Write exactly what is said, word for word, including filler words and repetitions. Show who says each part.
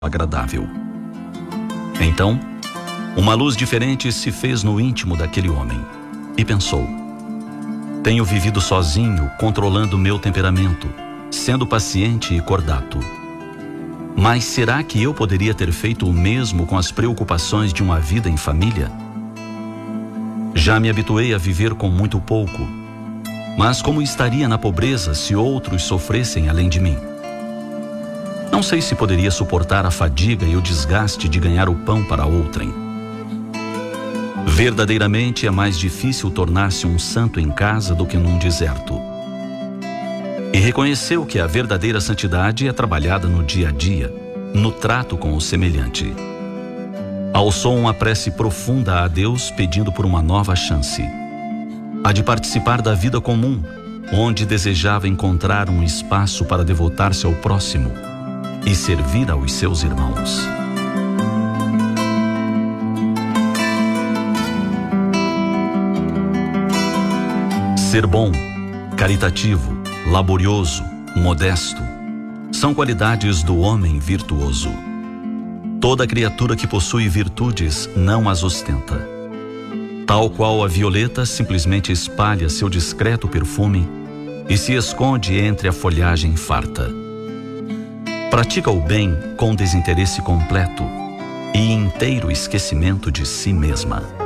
Speaker 1: agradável. Então, uma luz diferente se fez no íntimo daquele homem e pensou: tenho vivido sozinho, controlando meu temperamento, sendo paciente e cordato. Mas será que eu poderia ter feito o mesmo com as preocupações de uma vida em família? Já me habituei a viver com muito pouco, mas como estaria na pobreza se outros sofressem além de mim? Não sei se poderia suportar a fadiga e o desgaste de ganhar o pão para outrem. Verdadeiramente é mais difícil tornar-se um santo em casa do que num deserto. E reconheceu que a verdadeira santidade é trabalhada no dia a dia, no trato com o semelhante. Alçou uma prece profunda a Deus pedindo por uma nova chance, a de participar da vida comum, onde desejava encontrar um espaço para devotar-se ao próximo e servir aos seus irmãos. Ser bom, caritativo, laborioso, modesto, são qualidades do homem virtuoso. Toda criatura que possui virtudes não as ostenta. Tal qual a violeta simplesmente espalha seu discreto perfume e se esconde entre a folhagem farta. Pratica o bem com desinteresse completo e inteiro esquecimento de si mesma.